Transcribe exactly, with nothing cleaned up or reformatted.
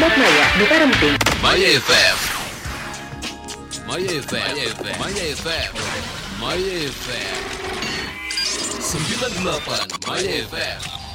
Sabak Maya, Bukan Penting. Maya F M. Maya F M. Maya F M. Maya F M. Maya F M. sembilan puluh lapan Maya F M.